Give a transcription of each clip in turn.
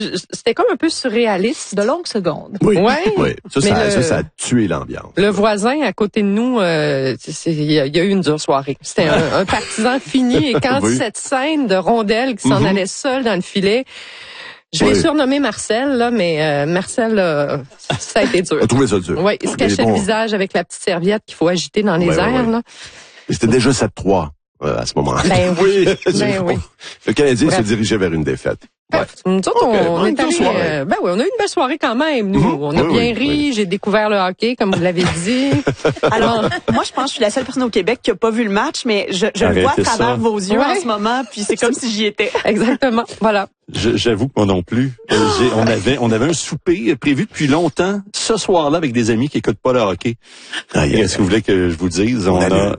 c'était comme un peu surréaliste. De longues secondes. Oui, Ouais. oui. Ça a tué l'ambiance. Le voisin à côté de nous, il y a eu une dure soirée. C'était un partisan fini et quand Oui. cette scène de rondelle qui s'en allait seul dans le filet, je l'ai surnommé Marcel, là, mais Marcel, ça a été dur. On a trouvé ça dur. Oui, il se cachait le visage avec la petite serviette qu'il faut agiter dans les airs. Ouais. Là. Et c'était déjà 7-3 à ce moment-là. Ben oui, ben oui. Le Canadien Bref. se dirigeait vers une défaite. Ouais. Nous autres, on est allés, on a eu une belle soirée quand même, nous. On a bien ri, j'ai découvert le hockey, comme vous l'avez dit. Alors, moi, je pense que je suis la seule personne au Québec qui a pas vu le match, mais je le vois à travers vos yeux en ce moment, puis c'est comme si j'y étais. Exactement, voilà. J'avoue que moi non plus. On avait un souper prévu depuis longtemps, ce soir-là, avec des amis qui écoutent pas le hockey. Qu'est-ce que vous voulez que je vous dise? On a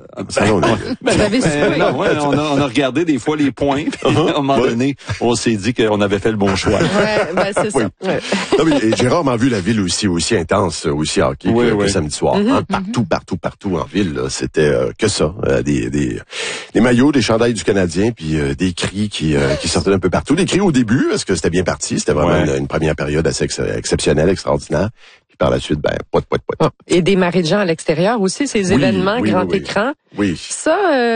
regardé des fois les points, puis à un moment donné, on s'est dit qu'on avait fait le bon choix. Ouais, c'est ça. Ouais. Non, mais j'ai rarement vu la ville aussi intense, aussi hockey que samedi soir. Partout en ville, là, c'était que ça. Des maillots, des chandails du Canadien, puis des cris qui sortaient d'un peu partout. Des cris au début, parce que c'était bien parti. C'était vraiment une première période assez exceptionnelle, extraordinaire. Puis par la suite, poit. Et des marées de gens à l'extérieur aussi, ces événements grand écran. Oui. Ça,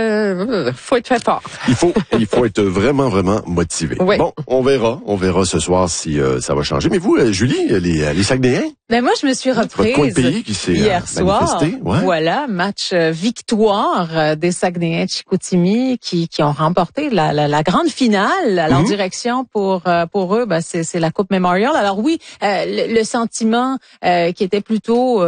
faut être fait fort. Il faut être vraiment motivé. Oui. Bon, on verra ce soir si ça va changer. Mais vous, Julie, les Saguenayens? Ben moi, je me suis reprise votre coin de pays qui s'est hier soir. Ouais. Voilà, match victoire des Saguenayens de Chicoutimi qui ont remporté la grande finale. Alors direction pour eux, c'est la Coupe Memorial. Alors oui, le sentiment qui était plutôt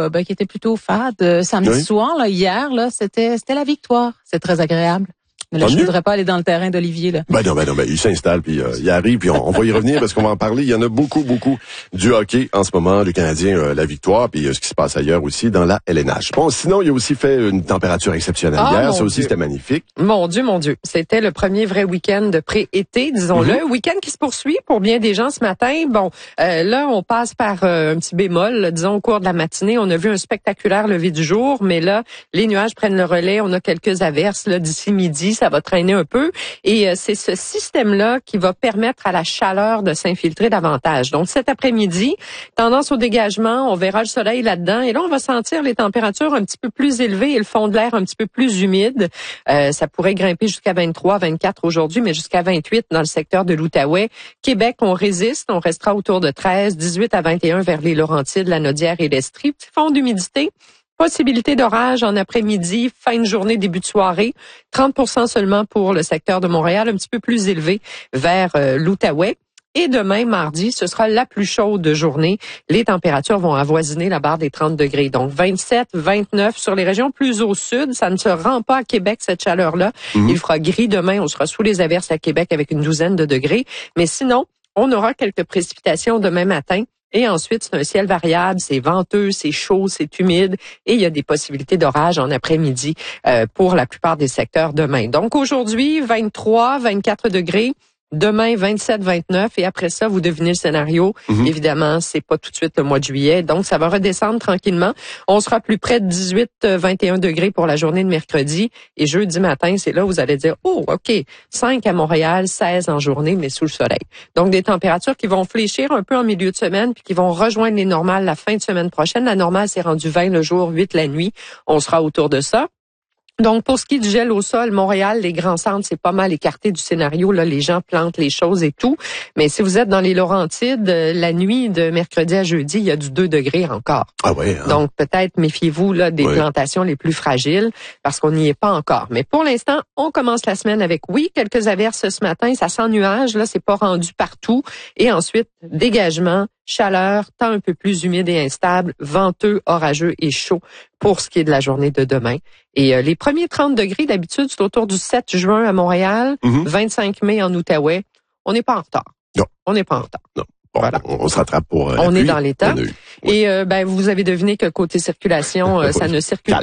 fade samedi soir là, hier là, c'était la victoire. C'est très agréable. Mais là, je voudrais pas aller dans le terrain d'Olivier, là. Ben non, il s'installe, puis il arrive, puis on va y revenir parce qu'on va en parler. Il y en a beaucoup du hockey en ce moment. Le Canadien, la victoire, puis ce qui se passe ailleurs aussi dans la LNH. Bon, sinon, il a aussi fait une température exceptionnelle hier. Ça aussi, c'était magnifique. Mon Dieu. C'était le premier vrai week-end de pré-été, disons-le. Week-end qui se poursuit pour bien des gens ce matin. Bon, là, on passe par un petit bémol. Là, disons, au cours de la matinée, on a vu un spectaculaire lever du jour, mais là, les nuages prennent le relais. On a quelques averses là d'ici midi. Ça va traîner un peu. Et c'est ce système-là qui va permettre à la chaleur de s'infiltrer davantage. Donc, cet après-midi, tendance au dégagement, on verra le soleil là-dedans. Et là, on va sentir les températures un petit peu plus élevées et le fond de l'air un petit peu plus humide. Ça pourrait grimper jusqu'à 23, 24 aujourd'hui, mais jusqu'à 28 dans le secteur de l'Outaouais. Québec, on résiste. On restera autour de 13, 18 à 21 vers les Laurentides, la Naudière et l'Estrie. Petit fond d'humidité. Possibilité d'orage en après-midi, fin de journée, début de soirée. 30% seulement pour le secteur de Montréal, un petit peu plus élevé vers l'Outaouais. Et demain, mardi, ce sera la plus chaude journée. Les températures vont avoisiner la barre des 30 degrés. Donc, 27, 29 sur les régions plus au sud. Ça ne se rend pas à Québec, cette chaleur-là. Il fera gris demain. On sera sous les averses à Québec avec une douzaine de degrés. Mais sinon, on aura quelques précipitations demain matin. Et ensuite, c'est un ciel variable, c'est venteux, c'est chaud, c'est humide et il y a des possibilités d'orage en après-midi pour la plupart des secteurs demain. Donc aujourd'hui, 23, 24 degrés. Demain, 27, 29 et après ça, vous devinez le scénario. Évidemment, c'est pas tout de suite le mois de juillet, donc ça va redescendre tranquillement. On sera plus près de 18, 21 degrés pour la journée de mercredi et jeudi matin, c'est là où vous allez dire, oh, OK, 5 à Montréal, 16 en journée, mais sous le soleil. Donc, des températures qui vont fléchir un peu en milieu de semaine puis qui vont rejoindre les normales la fin de semaine prochaine. La normale, c'est rendu 20 le jour, 8 la nuit. On sera autour de ça. Donc, pour ce qui est du gel au sol, Montréal, les grands centres, c'est pas mal écarté du scénario. Là, les gens plantent les choses et tout. Mais si vous êtes dans les Laurentides, la nuit de mercredi à jeudi, il y a du 2 degrés encore. Ah ouais. Hein? Donc, peut-être méfiez-vous là des plantations les plus fragiles parce qu'on n'y est pas encore. Mais pour l'instant, on commence la semaine avec, quelques averses ce matin. Ça sent nuage. Là, c'est pas rendu partout. Et ensuite, dégagement, chaleur, temps un peu plus humide et instable, venteux, orageux et chaud pour ce qui est de la journée de demain. Et les premiers 30 degrés, d'habitude, c'est autour du 7 juin à Montréal, 25 mai en Outaouais. On n'est pas en retard. Non. On n'est pas en retard. Non. Bon, voilà. On se rattrape pour on est dans les temps. Et vous avez deviné que côté circulation, ça ne circule pas.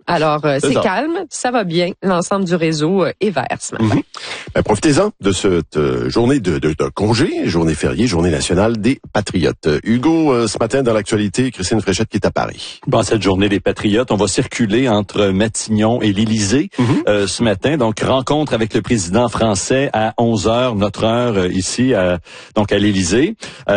Alors, c'est calme, ça va bien. L'ensemble du réseau est vert ce matin. Ben, profitez-en de cette journée de congé, journée fériée, journée nationale des Patriotes. Hugo, ce matin dans l'actualité, Christine Fréchette qui est à Paris. Bon, cette journée des Patriotes, on va circuler entre Matignon et l'Élysée ce matin. Donc, rencontre avec le président français à 11h, notre heure ici, donc à l'Élysée.